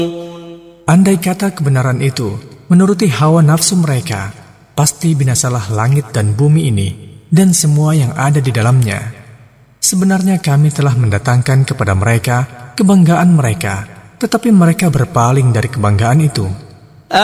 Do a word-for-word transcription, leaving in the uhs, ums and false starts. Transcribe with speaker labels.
Speaker 1: Andai kata kebenaran itu menuruti hawa nafsu mereka, pasti binasalah langit dan bumi ini dan semua yang ada di dalamnya. Sebenarnya kami telah mendatangkan kepada mereka kebanggaan mereka, tetapi mereka berpaling dari kebanggaan itu.